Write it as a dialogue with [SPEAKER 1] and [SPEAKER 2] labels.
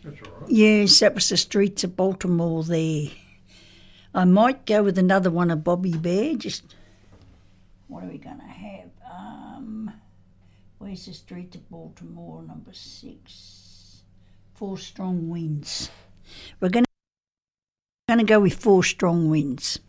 [SPEAKER 1] That's all right.
[SPEAKER 2] Yes, that was the Streets of Baltimore there. I might go with another one of Bobby Bear. Just, what are we going to have? Where's the Streets of Baltimore, number 6? Four Strong Winds. We're going to go with Four Strong Winds.